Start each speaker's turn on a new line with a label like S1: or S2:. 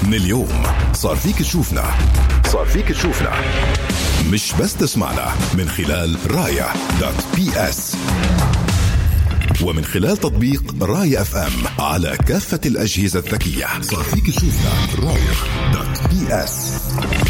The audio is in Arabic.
S1: من اليوم صار فيك تشوفنا، مش بس تسمعنا من خلال رايا.بي.اس ومن خلال تطبيق رايا اف ام على كافة الأجهزة الذكية. صار فيك تشوفنا رايا.بي.اس.